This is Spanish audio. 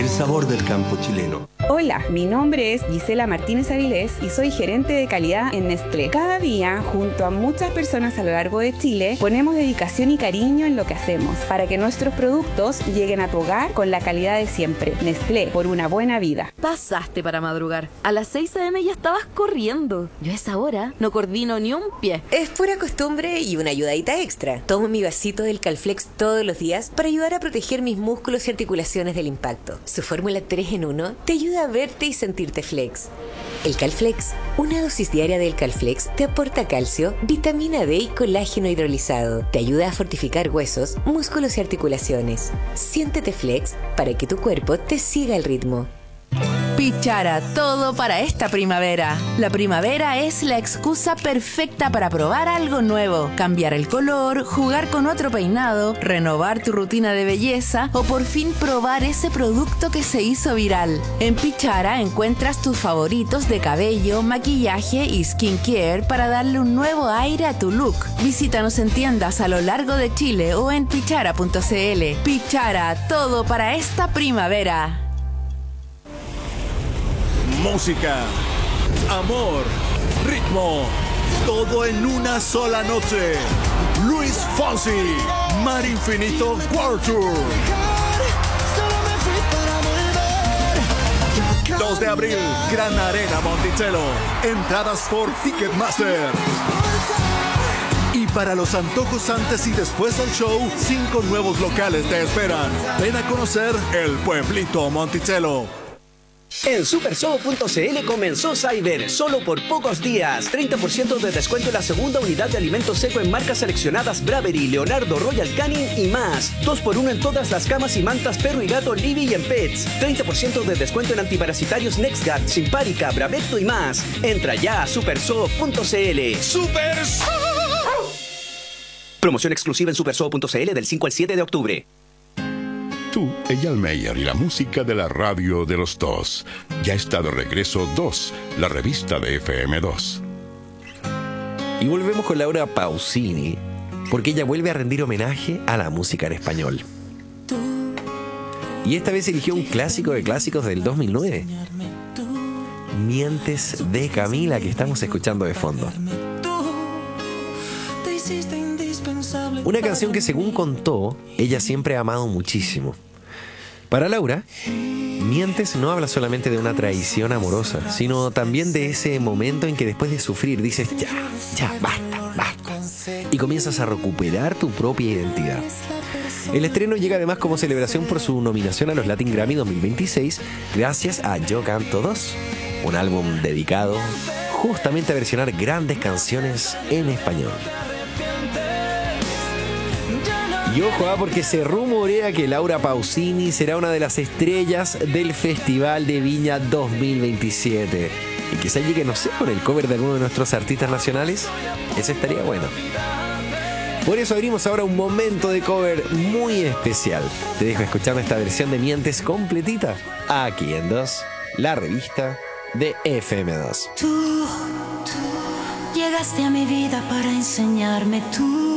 el sabor del campo chileno. Hola, mi nombre es Gisela Martínez Avilés y soy gerente de calidad en Nestlé. Cada día, junto a muchas personas a lo largo de Chile, ponemos dedicación y cariño en lo que hacemos para que nuestros productos lleguen a tu hogar con la calidad de siempre. Nestlé, por una buena vida. Pasaste para madrugar. A las 6 a.m. ya estabas corriendo. Yo a esa hora no coordino ni un pie. Es pura costumbre y una ayudadita extra. Tomo mi vasito del Calflex todos los días para ayudar a proteger mis músculos y articulaciones del impacto. Su fórmula 3 en 1 te ayuda a verte y sentirte flex. El Calflex, una dosis diaria del Calflex te aporta calcio, vitamina D y colágeno hidrolizado. Te ayuda a fortificar huesos, músculos y articulaciones. Siéntete flex para que tu cuerpo te siga el ritmo. Pichara, todo para esta primavera. La primavera es la excusa perfecta para probar algo nuevo, cambiar el color, jugar con otro peinado, renovar tu rutina de belleza o por fin probar ese producto que se hizo viral. En Pichara encuentras tus favoritos de cabello, maquillaje y skincare para darle un nuevo aire a tu look. Visítanos en tiendas a lo largo de Chile o en pichara.cl. Pichara, todo para esta primavera. Música, amor, ritmo, todo en una sola noche. Luis Fonsi, Mar Infinito World Tour. 2 de abril, Gran Arena Monticello. Entradas por Ticketmaster. Y para los antojos antes y después del show, 5 nuevos locales te esperan. Ven a conocer el pueblito Monticello. En supersoho.cl comenzó Cyber, solo por pocos días. 30% de descuento en la segunda unidad de alimento seco en marcas seleccionadas Bravery, Leonardo, Royal Canin y más. 2x1 en todas las camas y mantas perro y gato Libby y en Pets. 30% de descuento en antiparasitarios NexGard, Simparica, Bravecto y más. Entra ya a supersoho.cl. ¡Supersoho! Promoción exclusiva en supersoho.cl del 5 al 7 de octubre. Tú, Eyal Meyer y la música de la radio de los dos. Ya está de regreso 2, la revista de FM2. Y volvemos con Laura Pausini, porque ella vuelve a rendir homenaje a la música en español. Y esta vez eligió un clásico de clásicos del 2009. Mientes de Camila, que estamos escuchando de fondo. Una canción que, según contó, ella siempre ha amado muchísimo. Para Laura, Mientes no habla solamente de una traición amorosa, sino también de ese momento en que después de sufrir dices, ya, basta. Y comienzas a recuperar tu propia identidad. El estreno llega además como celebración por su nominación a los Latin Grammy 2026, gracias a Yo Canto 2, un álbum dedicado justamente a versionar grandes canciones en español. Y ojo, porque se rumorea que Laura Pausini será una de las estrellas del Festival de Viña 2027. Y quizá llegue, no sé, con el cover de alguno de nuestros artistas nacionales. Eso estaría bueno. Por eso abrimos ahora un momento de cover muy especial. Te dejo escuchando esta versión de Mientes completita aquí en 2, la revista de FM2. Tú llegaste a mi vida para enseñarme tú.